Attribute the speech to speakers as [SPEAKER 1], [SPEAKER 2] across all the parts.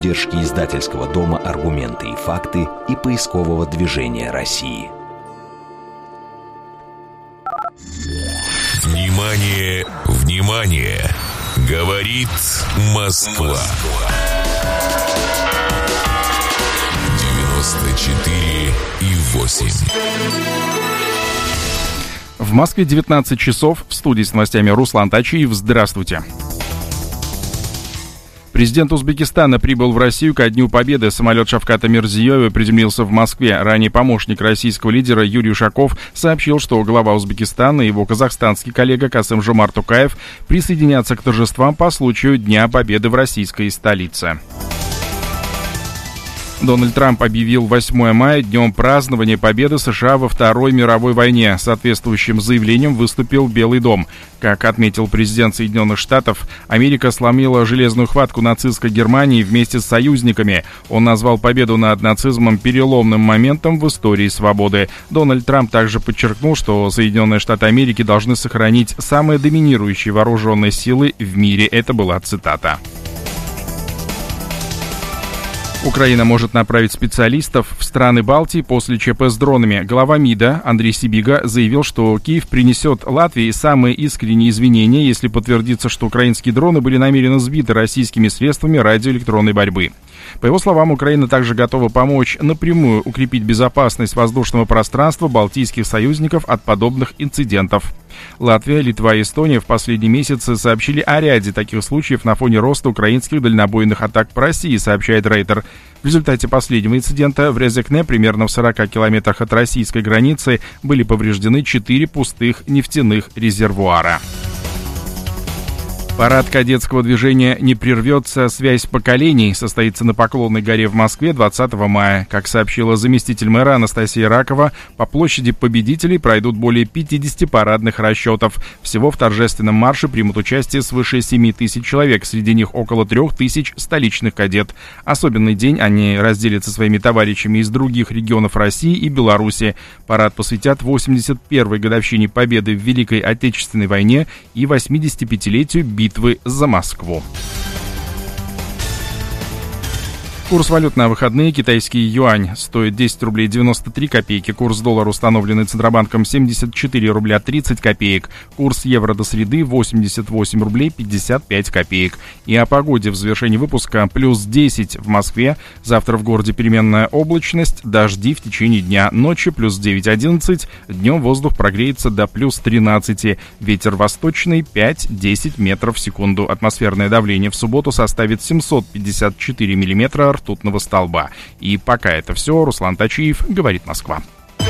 [SPEAKER 1] поддержки издательского дома «Аргументы и факты» и поискового движения России.
[SPEAKER 2] Внимание, внимание! Говорит Москва. 94,8.
[SPEAKER 3] В Москве 19 часов. В студии с новостями Руслан Тачиев. Здравствуйте. Президент Узбекистана прибыл в Россию ко Дню Победы. Самолет Шавката Мирзиёева приземлился в Москве. Ранее помощник российского лидера Юрий Ушаков сообщил, что глава Узбекистана и его казахстанский коллега Касым-Жомарт Токаев присоединятся к торжествам по случаю Дня Победы в российской столице. Дональд Трамп объявил 8 мая днем празднования победы США во Второй мировой войне. Соответствующим заявлением выступил Белый дом. Как отметил президент Соединенных Штатов, Америка сломила железную хватку нацистской Германии вместе с союзниками. Он назвал победу над нацизмом переломным моментом в истории свободы. Дональд Трамп также подчеркнул, что Соединенные Штаты Америки должны сохранить самые доминирующие вооруженные силы в мире. Это была цитата. Украина может направить специалистов в страны Балтии после ЧП с дронами. Глава МИДа Андрей Сибига заявил, что Киев принесет Латвии самые искренние извинения, если подтвердится, что украинские дроны были намеренно сбиты российскими средствами радиоэлектронной борьбы. По его словам, Украина также готова помочь напрямую укрепить безопасность воздушного пространства балтийских союзников от подобных инцидентов. Латвия, Литва и Эстония в последние месяцы сообщили о ряде таких случаев на фоне роста украинских дальнобойных атак по России, сообщает Рейтер. В результате последнего инцидента в Резекне, примерно в 40 километрах от российской границы, были повреждены 4 пустых нефтяных резервуара. Парад кадетского движения «Не прервется связь поколений» состоится на Поклонной горе в Москве 20 мая. Как сообщила заместитель мэра Анастасия Ракова, по площади Победителей пройдут более 50 парадных расчетов. Всего в торжественном марше примут участие свыше 7 тысяч человек, среди них около 3 тысяч столичных кадет. Особенный день они разделят со своими товарищами из других регионов России и Беларуси. Парад посвятят 81-й годовщине Победы в Великой Отечественной войне и 85-летию битвы за Москву. Курс валют на выходные. Китайский юань стоит 10 рублей 93 копейки. Курс доллара, установленный Центробанком, 74 рубля 30 копеек. Курс евро до среды 88 рублей 55 копеек. И о погоде в завершении выпуска. Плюс 10 в Москве. Завтра в городе переменная облачность. Дожди в течение дня. Ночью плюс 9-11. Днем воздух прогреется до плюс 13. Ветер восточный 5-10 метров в секунду. Атмосферное давление в субботу составит 754 миллиметра ртутного столба. И пока это все. Руслан Тачиев, говорит Москва.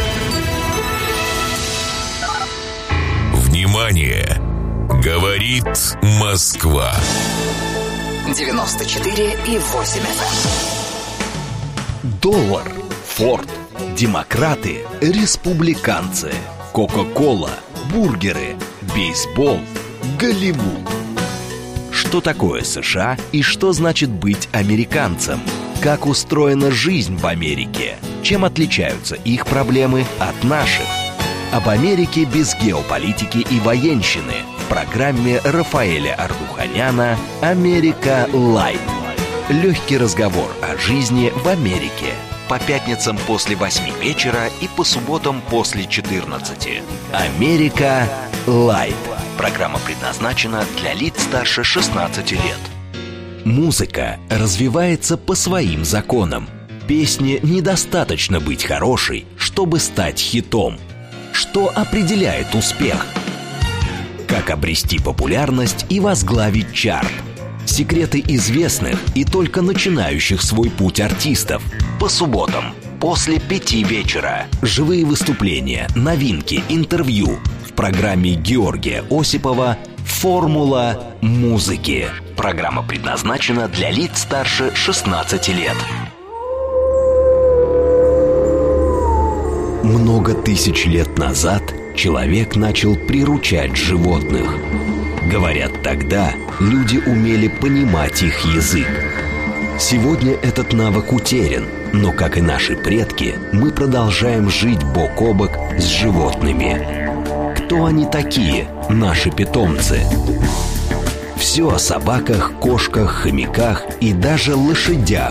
[SPEAKER 2] Внимание! Говорит Москва.
[SPEAKER 4] 94,8 FM.
[SPEAKER 1] Доллар, Форд, демократы, республиканцы, Кока-кола, бургеры, бейсбол, Голливуд. Что такое США и что значит быть американцем? Как устроена жизнь в Америке? Чем отличаются их проблемы от наших? Об Америке без геополитики и военщины в программе Рафаэля Ардуханяна «Америка Лайт». Легкий разговор о жизни в Америке. По пятницам после 8 вечера и по субботам после 14. «Америка Лайт». Программа предназначена для лиц старше 16 лет. Музыка развивается по своим законам. Песне недостаточно быть хорошей, чтобы стать хитом. Что определяет успех? Как обрести популярность и возглавить чарт? Секреты известных и только начинающих свой путь артистов. По субботам после 5 вечера. Живые выступления, новинки, интервью. В программе Георгия Осипова «Формула музыки». Программа предназначена для лиц старше 16 лет. Много тысяч лет назад человек начал приручать животных. Говорят, тогда люди умели понимать их язык. Сегодня этот навык утерян, но, как и наши предки, мы продолжаем жить бок о бок с животными. Кто они такие, наши питомцы? Все о собаках, кошках, хомяках и даже лошадях